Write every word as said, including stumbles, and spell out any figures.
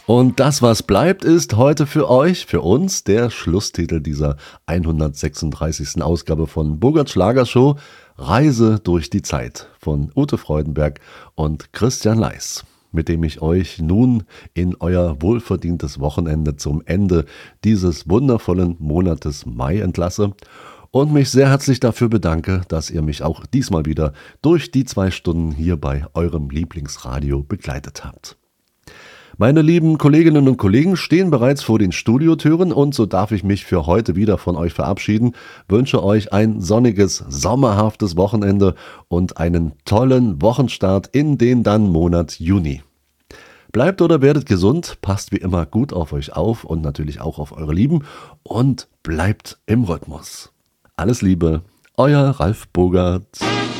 Und das, was bleibt, ist heute für euch, für uns, der Schlusstitel dieser hundertsechsunddreißigsten Ausgabe von Bogerts Schlagershow, Reise durch die Zeit von Ute Freudenberg und Christian Leis, mit dem ich euch nun in euer wohlverdientes Wochenende zum Ende dieses wundervollen Monates Mai entlasse und mich sehr herzlich dafür bedanke, dass ihr mich auch diesmal wieder durch die zwei Stunden hier bei eurem Lieblingsradio begleitet habt. Meine lieben Kolleginnen und Kollegen stehen bereits vor den Studiotüren und so darf ich mich für heute wieder von euch verabschieden, wünsche euch ein sonniges, sommerhaftes Wochenende und einen tollen Wochenstart in den dann Monat Juni. Bleibt oder werdet gesund, passt wie immer gut auf euch auf und natürlich auch auf eure Lieben und bleibt im Rhythmus. Alles Liebe, euer Ralf Bogert.